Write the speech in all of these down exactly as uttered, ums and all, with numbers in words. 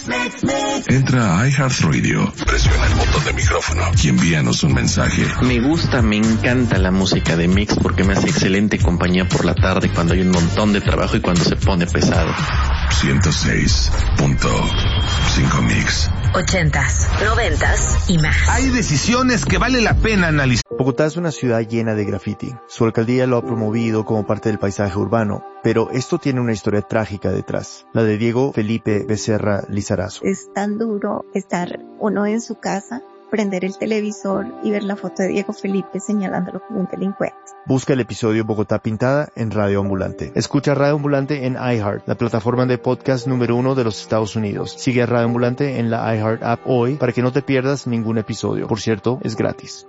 Mix, mix, mix. Entra a iHeartRadio, presiona el botón de micrófono y envíanos un mensaje. Me gusta, me encanta la música de Mix porque me hace excelente compañía por la tarde cuando hay un montón de trabajo y cuando se pone pesado. ciento seis punto cinco Mix. Ochentas, noventas y más. Hay decisiones que vale la pena analizar. Bogotá es una ciudad llena de graffiti. Su alcaldía lo ha promovido como parte del paisaje urbano, pero esto tiene una historia trágica detrás, la de Diego Felipe Becerra Lizarazo. Es tan duro estar uno en su casa, prender el televisor y ver la foto de Diego Felipe señalándolo como un delincuente. Busca el episodio Bogotá Pintada en Radio Ambulante. Escucha Radio Ambulante en iHeart, la plataforma de podcast número uno de los Estados Unidos. Sigue a Radio Ambulante en la iHeart app hoy para que no te pierdas ningún episodio. Por cierto, es gratis.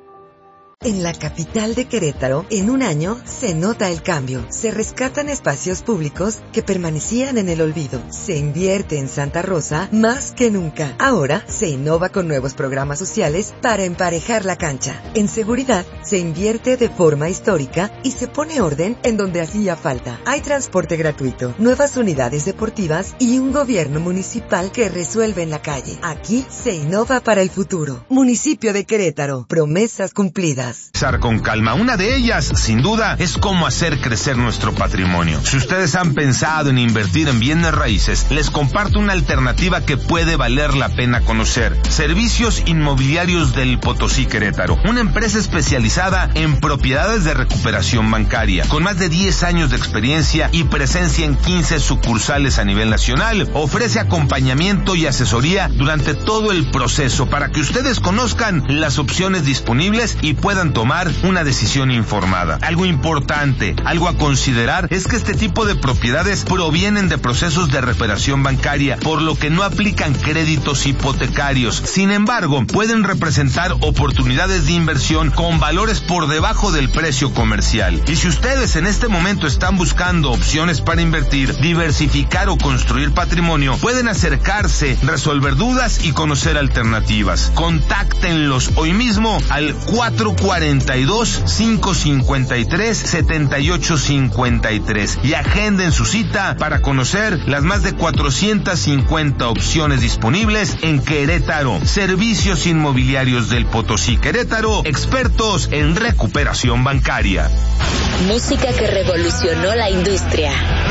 En la capital de Querétaro, en un año, se nota el cambio. Se rescatan espacios públicos que permanecían en el olvido. Se invierte en Santa Rosa más que nunca. Ahora, se innova con nuevos programas sociales para emparejar la cancha. En seguridad, se invierte de forma histórica y se pone orden en donde hacía falta. Hay transporte gratuito, nuevas unidades deportivas y un gobierno municipal que resuelve en la calle. Aquí, se innova para el futuro. Municipio de Querétaro. Promesas cumplidas. Con calma. Una de ellas, sin duda, es cómo hacer crecer nuestro patrimonio. Si ustedes han pensado en invertir en bienes raíces, les comparto una alternativa que puede valer la pena conocer. Servicios Inmobiliarios del Potosí Querétaro, una empresa especializada en propiedades de recuperación bancaria, con más de diez años de experiencia y presencia en quince sucursales a nivel nacional. Ofrece acompañamiento y asesoría durante todo el proceso para que ustedes conozcan las opciones disponibles y puedan tomar una decisión informada. Algo importante, algo a considerar, es que este tipo de propiedades provienen de procesos de recuperación bancaria, por lo que no aplican créditos hipotecarios. Sin embargo, pueden representar oportunidades de inversión con valores por debajo del precio comercial. Y si ustedes en este momento están buscando opciones para invertir, diversificar o construir patrimonio, pueden acercarse, resolver dudas y conocer alternativas. Contáctenlos hoy mismo al cuatro cuatro dos, cinco cinco tres, siete ocho cinco tres y agenden su cita para conocer las más de cuatrocientas cincuenta opciones disponibles en Querétaro. Servicios Inmobiliarios del Potosí Querétaro, expertos en recuperación bancaria. Música que revolucionó la industria.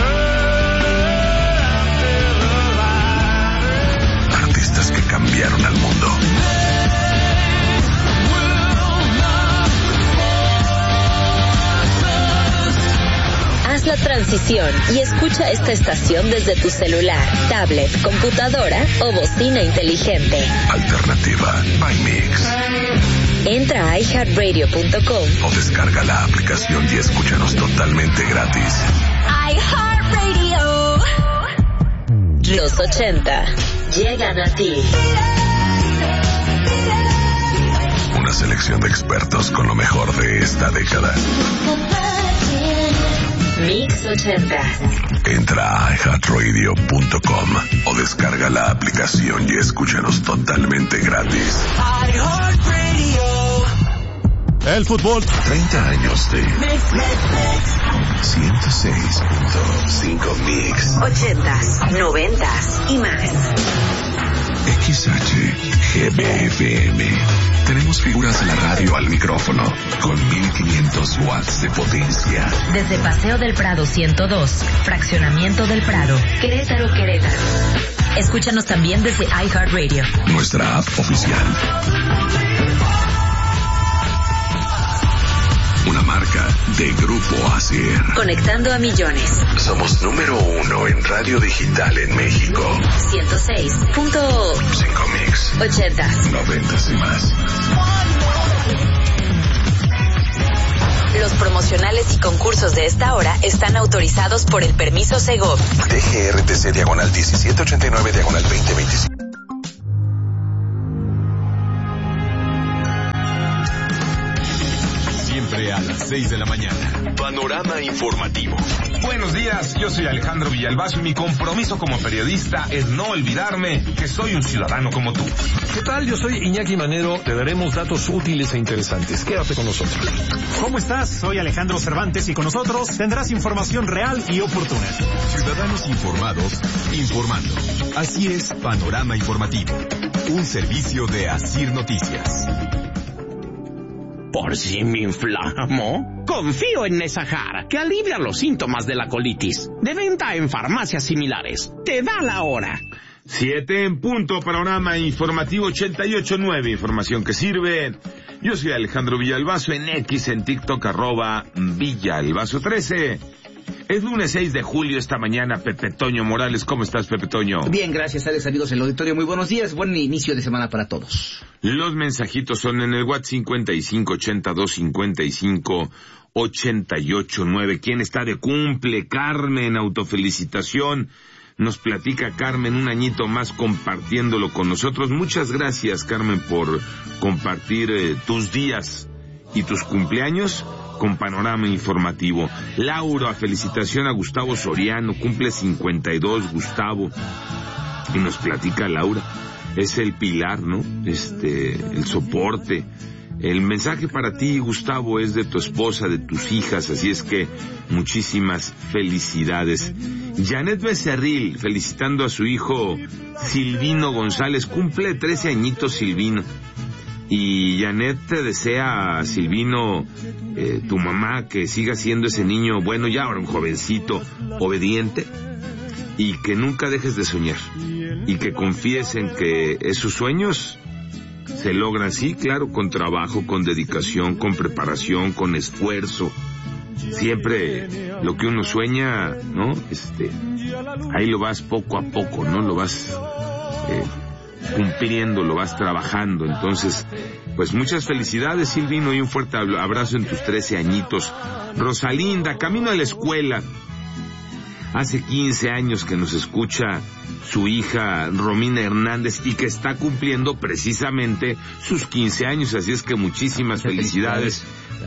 Artistas que cambiaron al mundo. Haz la transición y escucha esta estación desde tu celular, tablet, computadora o bocina inteligente. Alternativa by Mix. Entra a i heart radio punto com o descarga la aplicación y escúchanos totalmente gratis. iHeartRadio. Los ochenta llegan a ti. Una selección de expertos con lo mejor de esta década. Mix ochenta. Entra a i heart radio punto com o descarga la aplicación y escúchanos totalmente gratis. El fútbol. treinta años de Mix, Mix, Mix. ciento seis punto cinco Mix. Ochentas, noventas y más. X H G B F M. Tenemos figuras de la radio al micrófono con mil quinientos watts de potencia. Desde Paseo del Prado ciento dos, Fraccionamiento del Prado, Querétaro, Querétaro. Escúchanos también desde iHeartRadio. Nuestra app oficial. Una marca de Grupo Asier. Conectando a millones. Somos número uno en radio digital en México. ciento seis punto cinco Mix. Ochentas. Noventas y más. Los promocionales y concursos de esta hora están autorizados por el permiso Segov. D G R T C diagonal diecisiete ochenta y nueve diagonal veinte veinticinco. Siempre a las seis de la mañana. Panorama informativo. Buenos días, yo soy Alejandro Villalbazo y mi compromiso como periodista es no olvidarme que soy un ciudadano como tú. ¿Qué tal? Yo soy Iñaki Manero. Te daremos datos útiles e interesantes. Quédate con nosotros. ¿Cómo estás? Soy Alejandro Cervantes y con nosotros tendrás información real y oportuna. Ciudadanos informados, informando. Así es, Panorama Informativo. Un servicio de Asir Noticias. ¿Por si me inflamo? Confío en Nesahar, que alivia los síntomas de la colitis. De venta en farmacias similares. Te da la hora. Siete en punto, Panorama Informativo ochenta y ocho nueve, información que sirve. Yo soy Alejandro Villalbazo, en X, en TikTok, arroba Villalbazo trece. Es lunes seis de julio, esta mañana, Pepe Toño Morales. ¿Cómo estás, Pepe Toño? Bien, gracias, Alex, amigos del auditorio. Muy buenos días, buen inicio de semana para todos. Los mensajitos son en el WhatsApp cincuenta y cinco ochenta y dos cincuenta y cinco ochenta y ocho nueve. ¿Quién está de cumple? Carmen, autofelicitación. Nos platica Carmen, un añito más compartiéndolo con nosotros. Muchas gracias, Carmen, por compartir eh, tus días y tus cumpleaños con Panorama Informativo. Laura, felicitación a Gustavo Soriano, cumple cincuenta y dos, Gustavo. Y nos platica Laura, es el pilar, ¿no? Este, el soporte. El mensaje para ti, Gustavo, es de tu esposa, de tus hijas, así es que muchísimas felicidades. Janet Becerril, felicitando a su hijo Silvino González, cumple trece añitos Silvino. Y Janet te desea a Silvino, eh, tu mamá, que siga siendo ese niño bueno, ya ahora un jovencito, obediente, y que nunca dejes de soñar, y que confíes en que esos sueños se logran, sí, claro, con trabajo, con dedicación, con preparación, con esfuerzo. Siempre lo que uno sueña, ¿no? Este, ahí lo vas poco a poco, ¿no? Lo vas eh, cumpliendo, lo vas trabajando. Entonces, pues muchas felicidades, Silvino, y un fuerte abrazo en tus trece añitos. Rosalinda, camino a la escuela. Hace quince años que nos escucha su hija Romina Hernández y que está cumpliendo precisamente sus quince años, así es que muchísimas felicidades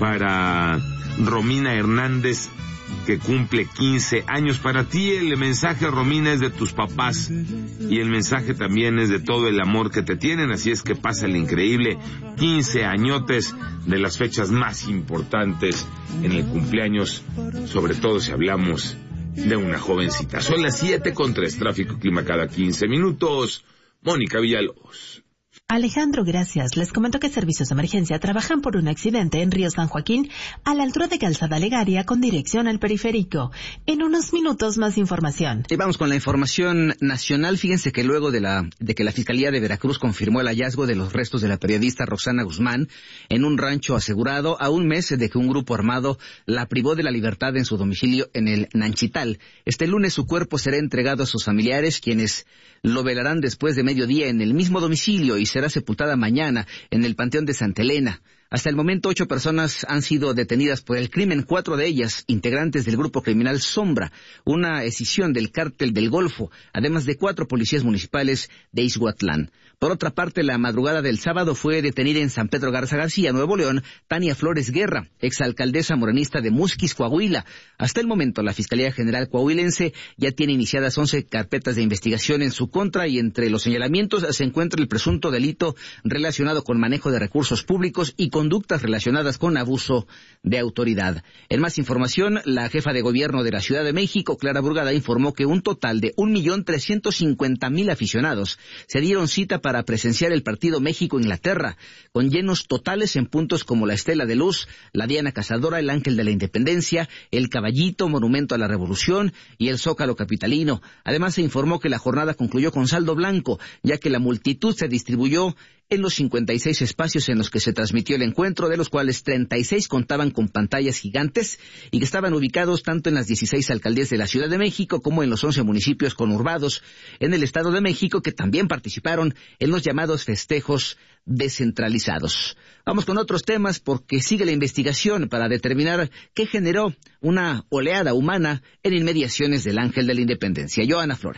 para Romina Hernández, que cumple quince años. Para ti el mensaje, Romina, es de tus papás y el mensaje también es de todo el amor que te tienen, así es que pásale increíble. quince añotes, de las fechas más importantes en el cumpleaños, sobre todo si hablamos de una jovencita. Son las siete con tres, tráfico, clima cada quince minutos. Mónica Villalobos. Alejandro, gracias. Les comento que servicios de emergencia trabajan por un accidente en Río San Joaquín, a la altura de Calzada Legaria, con dirección al periférico. En unos minutos más información. Y vamos con la información nacional. Fíjense que luego de la de que la Fiscalía de Veracruz confirmó el hallazgo de los restos de la periodista Roxana Guzmán en un rancho asegurado, a un mes de que un grupo armado la privó de la libertad en su domicilio en el Nanchital. Este lunes su cuerpo será entregado a sus familiares, quienes lo velarán después de mediodía en el mismo domicilio y será sepultada mañana en el Panteón de Santa Elena. Hasta el momento, ocho personas han sido detenidas por el crimen, cuatro de ellas integrantes del grupo criminal Sombra, una escisión del cártel del Golfo, además de cuatro policías municipales de Ixhuatlán. Por otra parte, la madrugada del sábado fue detenida en San Pedro Garza García, Nuevo León, Tania Flores Guerra, exalcaldesa morenista de Musquis, Coahuila. Hasta el momento, la Fiscalía General Coahuilense ya tiene iniciadas once carpetas de investigación en su contra y entre los señalamientos se encuentra el presunto delito relacionado con manejo de recursos públicos y conductas relacionadas con abuso de autoridad. En más información, la jefa de gobierno de la Ciudad de México, Clara Burgada, informó que un total de un millón trescientos cincuenta mil aficionados se dieron cita para presenciar el partido México-Inglaterra, con llenos totales en puntos como la Estela de Luz, la Diana Cazadora, el Ángel de la Independencia, el Caballito, Monumento a la Revolución y el Zócalo Capitalino. Además, se informó que la jornada concluyó con saldo blanco, ya que la multitud se distribuyó en los cincuenta y seis espacios en los que se transmitió el encuentro, de los cuales treinta y seis contaban con pantallas gigantes y que estaban ubicados tanto en las dieciséis alcaldías de la Ciudad de México como en los once municipios conurbados en el Estado de México, que también participaron en los llamados festejos descentralizados. Vamos con otros temas porque sigue la investigación para determinar qué generó una oleada humana en inmediaciones del Ángel de la Independencia. Joana Flores.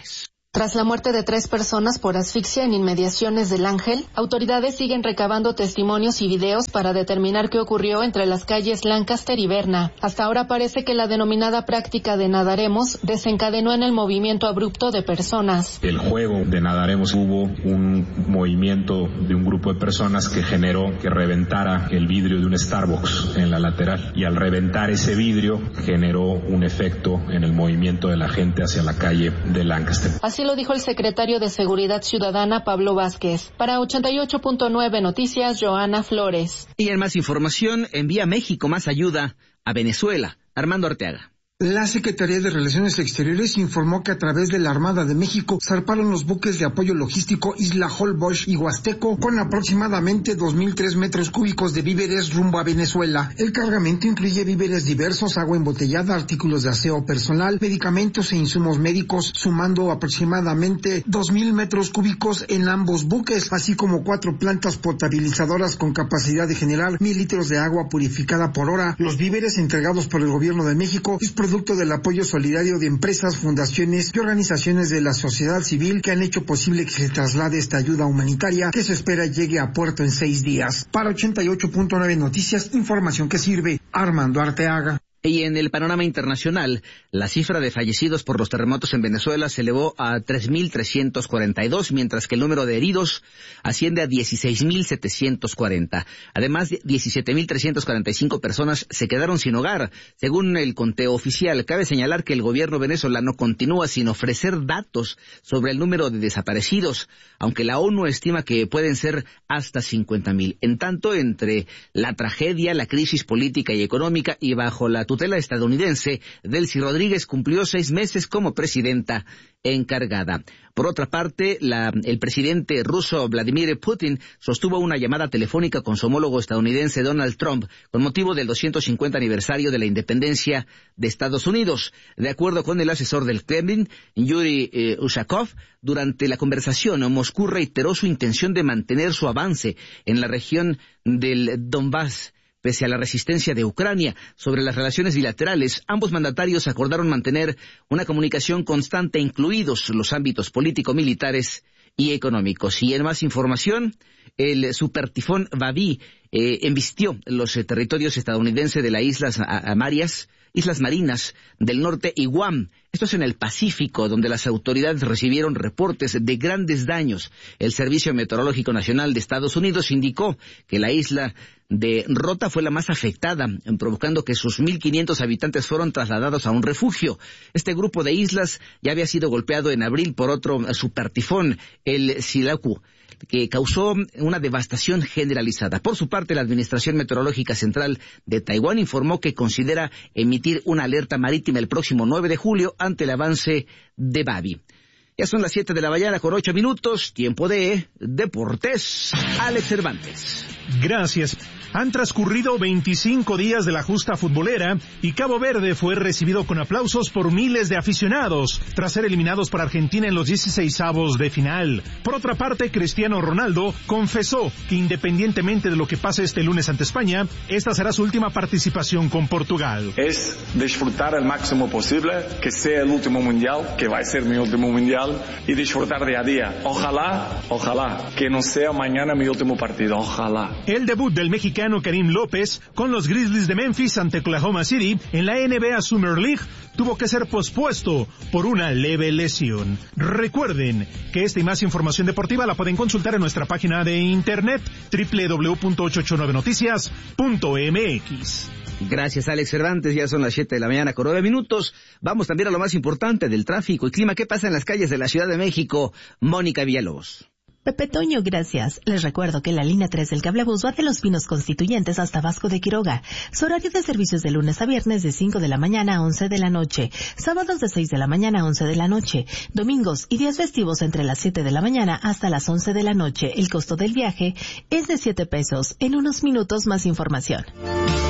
Tras la muerte de tres personas por asfixia en inmediaciones del Ángel, autoridades siguen recabando testimonios y videos para determinar qué ocurrió entre las calles Lancaster y Berna. Hasta ahora parece que la denominada práctica de nadaremos desencadenó en el movimiento abrupto de personas. El juego de nadaremos hubo un movimiento de un grupo de personas que generó que reventara el vidrio de un Starbucks en la lateral, y al reventar ese vidrio generó un efecto en el movimiento de la gente hacia la calle de Lancaster. Así lo dijo el secretario de Seguridad Ciudadana, Pablo Vázquez. Para ochenta y ocho punto nueve Noticias, Joana Flores. Y en más información, envía México más ayuda a Venezuela. Armando Arteaga. La Secretaría de Relaciones Exteriores informó que a través de la Armada de México zarparon los buques de apoyo logístico Isla Holbox y Huasteco con aproximadamente dos mil tres metros cúbicos de víveres rumbo a Venezuela. El cargamento incluye víveres diversos, agua embotellada, artículos de aseo personal, medicamentos e insumos médicos, sumando aproximadamente dos mil metros cúbicos en ambos buques, así como cuatro plantas potabilizadoras con capacidad de generar mil litros de agua purificada por hora. Los víveres entregados por el Gobierno de México es producto del apoyo solidario de empresas, fundaciones y organizaciones de la sociedad civil que han hecho posible que se traslade esta ayuda humanitaria que se espera llegue a puerto en seis días. Para ochenta y ocho punto nueve Noticias, información que sirve. Armando Arteaga. Y en el panorama internacional, la cifra de fallecidos por los terremotos en Venezuela se elevó a tres mil trescientos cuarenta y dos, mientras que el número de heridos asciende a dieciséis mil setecientos cuarenta. Además, diecisiete mil trescientos cuarenta y cinco personas se quedaron sin hogar, según el conteo oficial. Cabe señalar que el gobierno venezolano continúa sin ofrecer datos sobre el número de desaparecidos, aunque la ONU estima que pueden ser hasta cincuenta mil. En tanto, entre la tragedia, la crisis política y económica y bajo la tutela estadounidense, Delcy Rodríguez cumplió seis meses como presidenta encargada. Por otra parte, la, el presidente ruso Vladimir Putin sostuvo una llamada telefónica con su homólogo estadounidense Donald Trump con motivo del doscientos cincuenta aniversario de la independencia de Estados Unidos. De acuerdo con el asesor del Kremlin, Yuri eh, Ushakov, durante la conversación Moscú reiteró su intención de mantener su avance en la región del Donbass. Pese a la resistencia de Ucrania. Sobre las relaciones bilaterales, ambos mandatarios acordaron mantener una comunicación constante, incluidos los ámbitos político-militares y económicos. Y en más información, el supertifón Babi eh, embistió los eh, territorios estadounidenses de las Islas Marias, Islas Marinas del Norte y Guam. Esto es en el Pacífico, donde las autoridades recibieron reportes de grandes daños. El Servicio Meteorológico Nacional de Estados Unidos indicó que la isla de Rota fue la más afectada, provocando que sus mil quinientos habitantes fueron trasladados a un refugio. Este grupo de islas ya había sido golpeado en abril por otro supertifón, el Silaku, que causó una devastación generalizada. Por su parte, la Administración Meteorológica Central de Taiwán informó que considera emitir una alerta marítima el próximo nueve de julio ante el avance de Babi. Ya son las siete de la mañana con ocho minutos, tiempo de Deportes. Alex Cervantes. Gracias. Han transcurrido veinticinco días de la justa futbolera y Cabo Verde fue recibido con aplausos por miles de aficionados tras ser eliminados por Argentina en los dieciseisavos de final. Por otra parte, Cristiano Ronaldo confesó que independientemente de lo que pase este lunes ante España, esta será su última participación con Portugal. Es disfrutar al máximo posible, que sea el último mundial, que va a ser mi último mundial, y disfrutar día a día. Ojalá, ojalá, que no sea mañana mi último partido, ojalá. El debut del mexicano Karim López con los Grizzlies de Memphis ante Oklahoma City en la N B A Summer League tuvo que ser pospuesto por una leve lesión. Recuerden que esta y más información deportiva la pueden consultar en nuestra página de internet doble u doble u doble u punto ochocientos ochenta y nueve noticias punto m x. Gracias, Alex Cervantes. Ya son las siete de la mañana con nueve minutos. Vamos también a lo más importante del tráfico y clima. ¿Qué pasa en las calles de la Ciudad de México? Mónica Villalobos. Pepe Toño, gracias. Les recuerdo que la línea tres del cablebús va de Los Pinos Constituyentes hasta Vasco de Quiroga. Su horario de servicios de lunes a viernes de cinco de la mañana a once de la noche. Sábados de seis de la mañana a once de la noche. Domingos y días festivos entre las siete de la mañana hasta las once de la noche. El costo del viaje es de siete pesos. En unos minutos más información.